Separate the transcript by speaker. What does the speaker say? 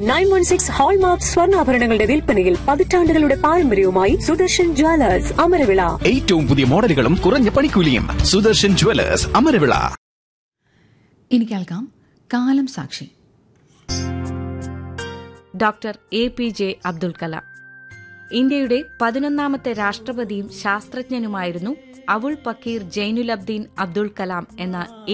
Speaker 1: 916 hallmark സ്വർണ്ണാഭരണങ്ങളുടെ വിൽപ്പനയിൽ പതിറ്റാണ്ടുകളുടെ പാരമ്പര്യവുമായി സുദർശൻ ജ്വല്ലേഴ്സ് അമരവിള.
Speaker 2: ഏറ്റവും പുതിയ മോഡലുകളും കുറഞ്ഞ പണിക്കൂലിയും. സുദർശൻ ജ്വല്ലേഴ്സ് അമരവിള.
Speaker 3: ഇനി കേൾക്കാം കാലം സാക്ഷി.
Speaker 4: ഡോക്ടർ APJ അബ്ദുൽ കലാം ഇന്ത്യയുടെ 11ാമത്തെ രാഷ്ട്രപതിയും ശാസ്ത്രജ്ഞനുമായിരുന്നു അവുൾ പക്കീർ ജൈനുലബ്ദീൻ അബ്ദുൽ കലാം എന്ന